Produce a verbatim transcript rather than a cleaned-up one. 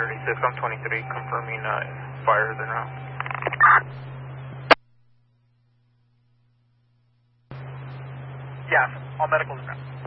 thirty-six, I'm twenty-three, confirming uh, fire en route. Yeah, all medicals en route.